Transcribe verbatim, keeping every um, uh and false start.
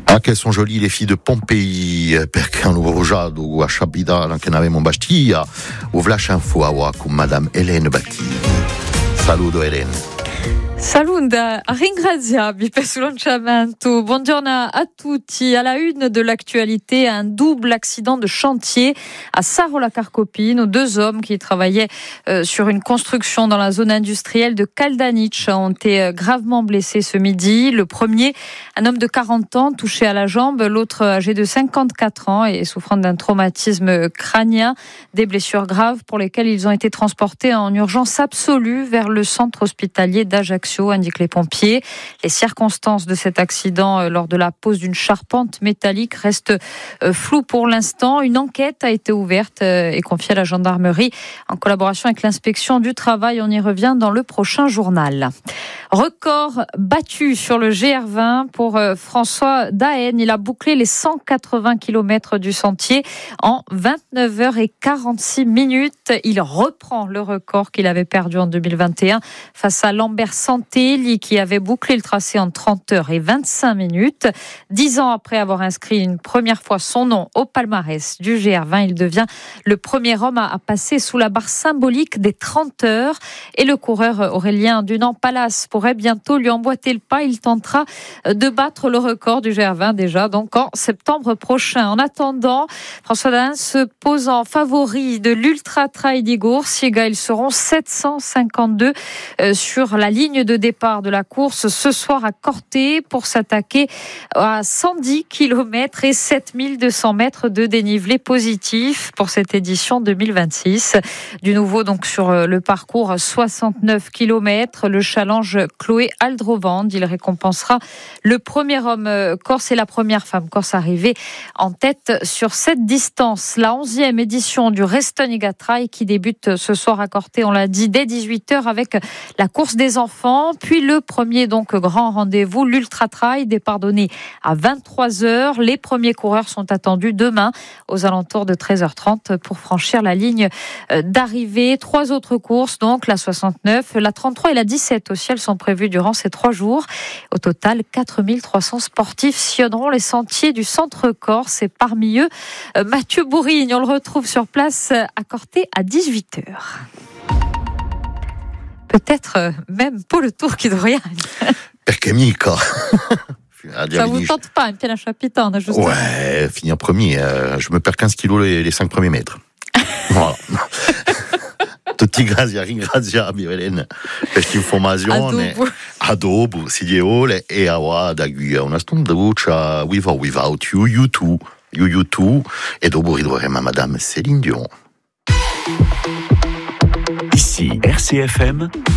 Ah, qu'elles sont jolies les filles de Pompéi, perché hanno vojato a Sciabida che n'avevamo bastia, o Vlash Info a con Madame Hélène Battini. Saluto Hélène. Salute, ringraziabi per lanciamento. Buongiorno a tutti. À la une de l'actualité, un double accident de chantier à Saro-la-Carcopine, où deux hommes qui travaillaient euh, sur une construction dans la zone industrielle de Kaldanic ont été gravement blessés ce midi. Le premier, un homme de quarante ans, touché à la jambe, l'autre âgé de cinquante-quatre ans et souffrant d'un traumatisme crânien, des blessures graves pour lesquelles ils ont été transportés en urgence absolue vers le centre hospitalier d'Ajaccio, indiquent les pompiers. Les circonstances de cet accident lors de la pose d'une charpente métallique restent floues pour l'instant. Une enquête a été ouverte et confiée à la gendarmerie en collaboration avec l'inspection du travail. On y revient dans le prochain journal. Record battu sur le G R vingt pour François Daen. Il a bouclé les cent quatre-vingts kilomètres du sentier en vingt-neuf heures quarante-six minutes. Il reprend le record qu'il avait perdu en deux mille vingt et un face à Lambert Santelli, qui avait bouclé le tracé en trente heures vingt-cinq minutes. Dix ans après avoir inscrit une première fois son nom au palmarès du G R vingt, il devient le premier homme à passer sous la barre symbolique des trente heures. Et le coureur Aurélien Dunant-Palace pourrait bientôt lui emboîter le pas. Il tentera de battre le record du G R vingt déjà, donc en septembre prochain. En attendant, François Daen se pose en favori de l'Ultra Trail d'Igour. Ils seront sept cent cinquante-deux sur la ligne de départ de la course ce soir à Corté pour s'attaquer à cent dix kilomètres et sept mille deux cents mètres de dénivelé positif pour cette édition deux mille vingt-six. Du nouveau donc sur le parcours soixante-neuf kilomètres, le challenge Chloé Aldrovand. Il récompensera le premier homme corse et la première femme corse arrivée en tête sur cette distance. La onzième édition du Restoniga Trail qui débute ce soir à Corté, on l'a dit, dès dix-huit heures avec la course des enfants, puis le premier donc grand rendez-vous, l'Ultra Trail, départ donné à vingt-trois heures. Les premiers coureurs sont attendus demain aux alentours de treize heures trente pour franchir la ligne d'arrivée. Trois autres courses, donc la soixante-neuf, la trente-trois et la dix-sept aussi, elles sont prévues durant ces trois jours. Au total, quatre mille trois cents sportifs sillonneront les sentiers du centre corse et parmi eux, Mathieu Bourigne, on le retrouve sur place à Corté à dix-huit heures. Peut-être même pour le Tour qui Dorian. Perché mica. Ça vous tente pas, un pied à chapitan, juste. Ouais, finir premier. Euh, je me perds quinze kilos les, les cinq premiers mètres. Voilà. Tutti grazie, ringraziabi Hélène per questa informazione. A dopo, si diole e a da guia una stonduccia with or without you, you too, you you too, e dopo ridurremo a Madame Céline Dion. Ici R C F M.